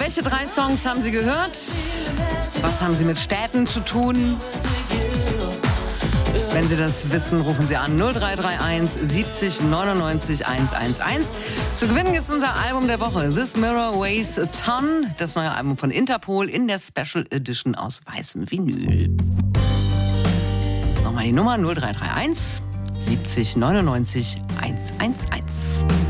welche 3 Songs haben Sie gehört? Was haben sie mit Städten zu tun? Wenn Sie das wissen, rufen Sie an 0331 70 99 111. Zu gewinnen gibt es unser Album der Woche, This Mirror Weighs a Ton, das neue Album von Interpol in der Special Edition aus weißem Vinyl. Nochmal die Nummer 0331 70 99 111.